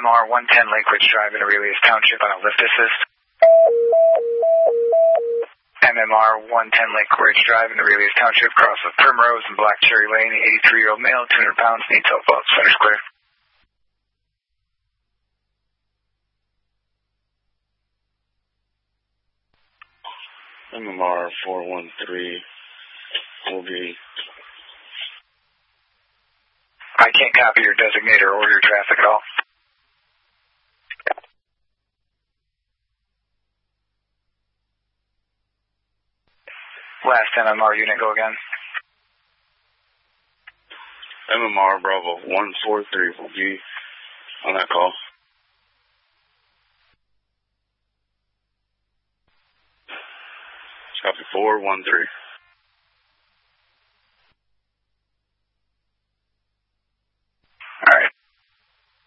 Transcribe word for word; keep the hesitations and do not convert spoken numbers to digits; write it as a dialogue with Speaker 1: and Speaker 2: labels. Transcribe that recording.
Speaker 1: M R one ten Lake Ridge Drive in Aurelius Township on a lift assist. M M R one ten Lake Ridge Drive in Aurelius Township, cross of Primrose and Black Cherry Lane, eighty-three-year-old male, two hundred pounds, needs help out. Center's clear.
Speaker 2: M M R four one three will be...
Speaker 1: I can't copy your designator or your traffic at all. Last M M R unit, go again.
Speaker 2: M M R Bravo one four three will be on that call. Copy four one three.